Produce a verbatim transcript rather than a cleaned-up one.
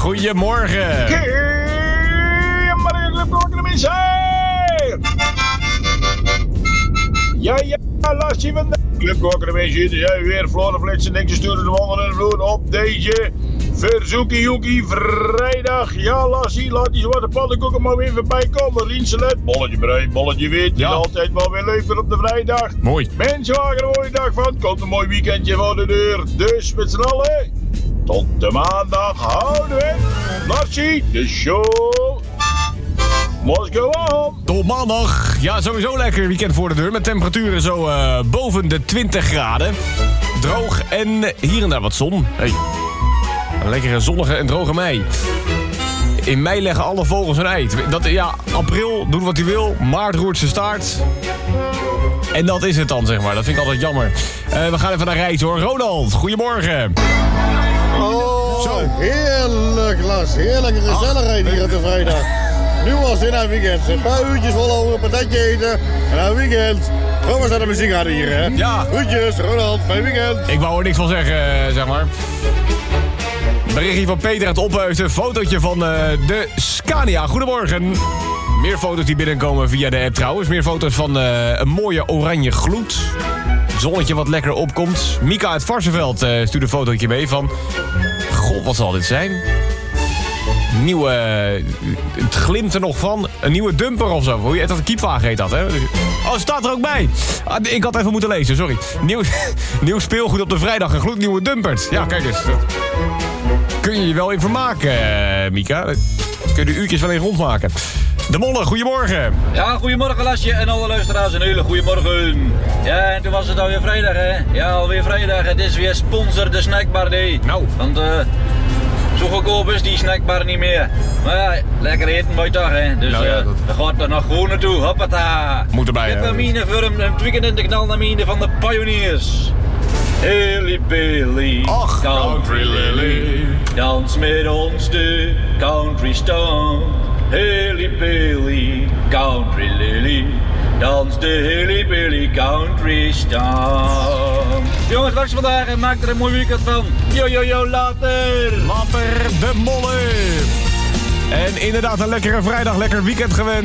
Goedemorgen. Ja, ja, Lassie van de Clubkorkerenmensen. Er zijn weer Floor Flits en niks sturen de wandelen en vloer op deze verzoekie joekie vrijdag. Ja, Lassie, laat die zwarte pannenkoeken maar weer voorbij komen. Rienselet, bolletje bruin, bolletje wit. Ja. Altijd wel weer leuk voor op de vrijdag. Mooi. Mensen, maken er een mooie dag van. Komt een mooi weekendje voor de deur. Dus met z'n allen, tot de maandag houden we. Lassie, de show. Must go on. Tot maandag. Ja, sowieso lekker weekend voor de deur. Met temperaturen zo uh, boven de twintig graden. Droog en hier en daar wat zon. Hey. Een lekkere zonnige en droge mei. In mei leggen alle vogels hun ei. Dat, ja, april doet wat hij wil. Maart roert zijn staart. En dat is het dan, zeg maar. Dat vind ik altijd jammer. Uh, we gaan even naar reis, hoor. Ronald, goedemorgen. Oh, zo. Heerlijk, Las. Heerlijke gezelligheid hier op de vrijdag. Nu was het een weekend. Een paar uurtjes vol over een patatje eten. En een weekend. Gewoon eens naar de muziek aan hier, hè? Ja. Groetjes, Ronald. Fijn weekend. Ik wou er niks van zeggen, zeg maar. Berichtje van Peter uit Opheusden. Een fotootje van uh, de Scania. Goedemorgen. Meer foto's die binnenkomen via de app trouwens. Meer foto's van uh, een mooie oranje gloed. Zonnetje wat lekker opkomt. Mika uit Varsenveld uh, stuurde een fotootje mee van... God, wat zal dit zijn? Nieuwe... Het glimt er nog van. Een nieuwe dumper of zo. Hoe je dat, een kiepwagen heet dat, hè? Oh, het staat er ook bij. Ah, ik had even moeten lezen, sorry. Nieuw, nieuw speelgoed op de vrijdag. Een gloednieuwe dumpert. Ja, kijk eens. Kun je je wel in vermaken, uh, Mika? Kun je de uurtjes wel in rondmaken. De Molle, goedemorgen. Ja, goedemorgen Lasje en alle luisteraars een hele goedemorgen. Ja, en toen was het alweer vrijdag, hè? Ja, alweer vrijdag. Het is weer sponsor de snackbar day. Nou. Want, eh... Uh, zo goedkoop is die snackbar niet meer. Maar ja, lekker eten bij dag, hè. Dus nou ja, uh, dat... dan gaat er nog gewoon naartoe. Hoppata. Moet erbij, hè. Vitamine voor een, een weekend in de knalnamine van de Pioneers. Hilly Billy, Och, country lily, dans met ons de country stone. Hilly Billy, country lily, dans de Hilly Billy country stone. Jongens, langs vandaag en maak er een mooi weekend van. Yo, yo, yo, later. Later, de Molle. En inderdaad een lekkere vrijdag, lekker weekend gewenst.